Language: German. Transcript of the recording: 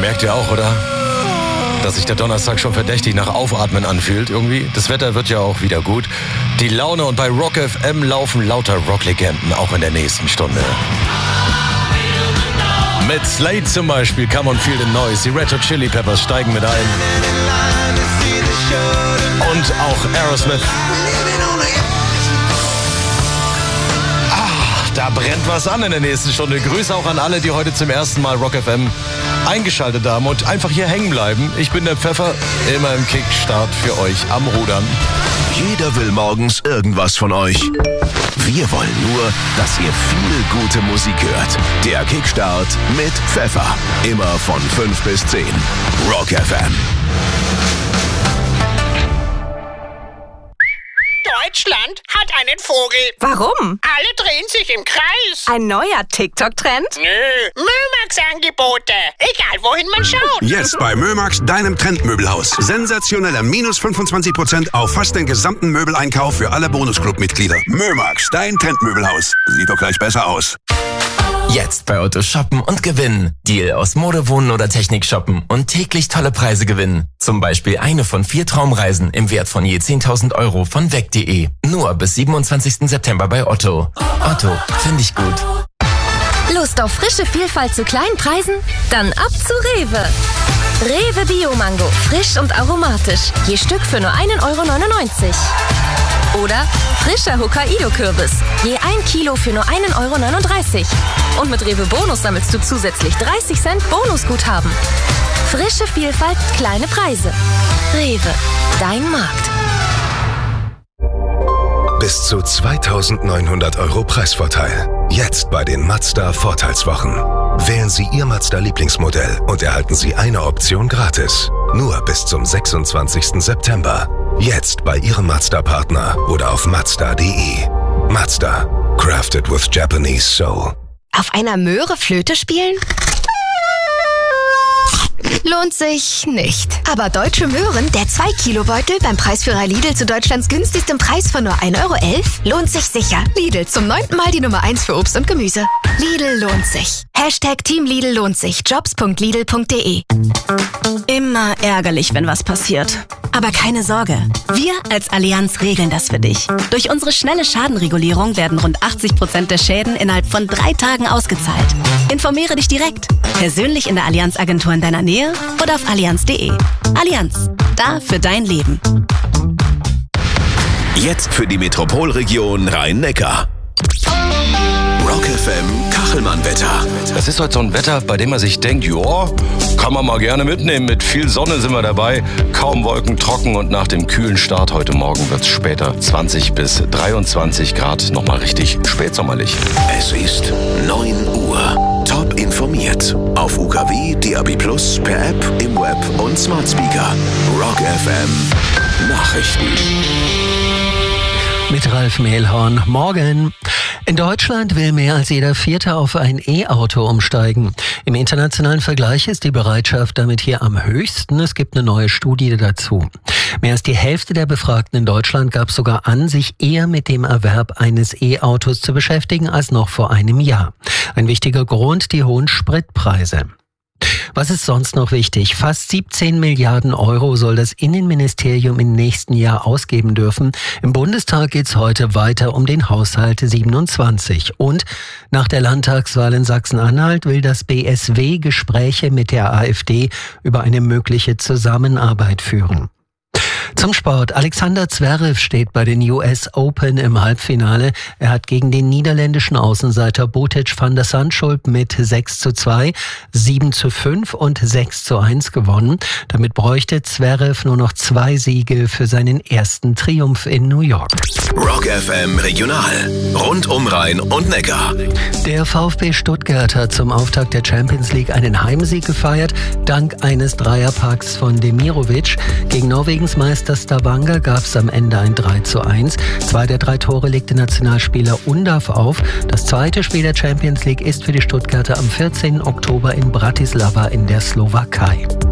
Merkt ihr auch, oder? Dass sich der Donnerstag schon verdächtig nach Aufatmen anfühlt irgendwie. Das Wetter wird ja auch wieder gut. Die Laune und bei Rock FM laufen lauter Rocklegenden auch in der nächsten Stunde. Mit Slade zum Beispiel, Come On Feel the Noise. Die Red Hot Chili Peppers steigen mit ein. Und auch Aerosmith. Da brennt was an in der nächsten Stunde. Grüße auch an alle, die heute zum ersten Mal Rock FM eingeschaltet haben und einfach hier hängen bleiben. Ich bin der Pfeffer, immer im Kickstart für euch am Rudern. Jeder will morgens irgendwas von euch. Wir wollen nur, dass ihr viel gute Musik hört. Der Kickstart mit Pfeffer. Immer von 5 bis 10. Rock FM. Deutschland hat einen Vogel. Warum? Alle drehen sich im Kreis. Ein neuer TikTok-Trend? Nö, Mömax-Angebote. Egal, wohin man schaut. Jetzt bei Mömax, deinem Trendmöbelhaus. Sensationeller minus 25% auf fast den gesamten Möbeleinkauf für alle Bonusclub-Mitglieder. Mömax, dein Trendmöbelhaus. Sieht doch gleich besser aus. Jetzt bei Otto shoppen und gewinnen. Deal aus Mode, Wohnen oder Technik shoppen und täglich tolle Preise gewinnen. Zum Beispiel eine von 4 Traumreisen im Wert von je 10.000 Euro von weg.de. Nur bis 27. September bei Otto. Otto, finde ich gut. Lust auf frische Vielfalt zu kleinen Preisen? Dann ab zu Rewe. Rewe Bio-Mango, frisch und aromatisch. Je Stück für nur 1,99 Euro. Oder frischer Hokkaido-Kürbis. Je 1 Kilo für nur 1,39 Euro. Und mit Rewe Bonus sammelst du zusätzlich 30 Cent Bonusguthaben. Frische Vielfalt, kleine Preise. Rewe, dein Markt. Bis zu 2.900 Euro Preisvorteil. Jetzt bei den Mazda Vorteilswochen. Wählen Sie Ihr Mazda-Lieblingsmodell und erhalten Sie eine Option gratis. Nur bis zum 26. September. Jetzt bei Ihrem Mazda-Partner oder auf Mazda.de. Mazda. Crafted with Japanese Soul. Auf einer Möhre Flöte spielen? Lohnt sich nicht. Aber Deutsche Möhren, der 2-Kilo-Beutel beim Preisführer Lidl zu Deutschlands günstigstem Preis von nur 1,11 Euro, lohnt sich sicher. Lidl, zum 9. Mal die Nummer 1 für Obst und Gemüse. Lidl lohnt sich. Hashtag Team Lidl lohnt sich. Jobs.lidl.de. Immer ärgerlich, wenn was passiert. Aber keine Sorge. Wir als Allianz regeln das für dich. Durch unsere schnelle Schadenregulierung werden rund 80% der Schäden innerhalb von 3 Tagen ausgezahlt. Informiere dich direkt. Persönlich in der Allianz-Agentur in deiner Nähe oder auf allianz.de. Allianz. Da für dein Leben. Jetzt für die Metropolregion Rhein-Neckar. Rock FM Kachelmann-Wetter. Das ist heute so ein Wetter, bei dem man sich denkt, ja, kann man mal gerne mitnehmen. Mit viel Sonne sind wir dabei. Kaum Wolken, trocken und nach dem kühlen Start heute Morgen wird es später 20 bis 23 Grad. Nochmal richtig spätsommerlich. Es ist 9 Uhr. Top informiert. Auf UKW, DAB+, per App, im Web und Smart Speaker. Rock FM Nachrichten. Mit Ralf Mehlhorn. Morgen. In Deutschland will mehr als jeder Vierte auf ein E-Auto umsteigen. Im internationalen Vergleich ist die Bereitschaft damit hier am höchsten. Es gibt eine neue Studie dazu. Mehr als die Hälfte der Befragten in Deutschland gab sogar an, sich eher mit dem Erwerb eines E-Autos zu beschäftigen als noch vor einem Jahr. Ein wichtiger Grund, die hohen Spritpreise. Was ist sonst noch wichtig? Fast 17 Milliarden Euro soll das Innenministerium im nächsten Jahr ausgeben dürfen. Im Bundestag geht's heute weiter um den Haushalt 27. Und nach der Landtagswahl in Sachsen-Anhalt will das BSW Gespräche mit der AfD über eine mögliche Zusammenarbeit führen. Zum Sport. Alexander Zverev steht bei den US Open im Halbfinale. Er hat gegen den niederländischen Außenseiter Botic van der Zandschulp mit 6:2, 7:5 und 6:1 gewonnen. Damit bräuchte Zverev nur noch 2 Siege für seinen ersten Triumph in New York. Rock FM Regional. Rund um Rhein und Neckar. Der VfB Stuttgart hat zum Auftakt der Champions League einen Heimsieg gefeiert, dank eines Dreierpacks von Demirovic. Gegen Norwegens Meister Stavanger gab es am Ende ein 3:1. 2 der 3 Tore legte Nationalspieler Undav auf. Das zweite Spiel der Champions League ist für die Stuttgarter am 14. Oktober in Bratislava in der Slowakei.